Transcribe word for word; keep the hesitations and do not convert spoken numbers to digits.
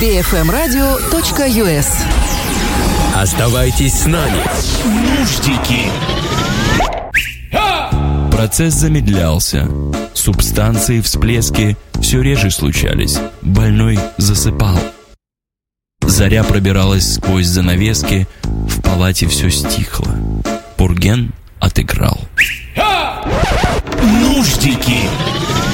би эф эм радио точка ю эс. Оставайтесь с нами. Нуждики. Процесс замедлялся. Субстанции, всплески все реже случались. Больной засыпал. Заря пробиралась сквозь занавески. В палате все стихло. Пурген отыграл. Нуждики.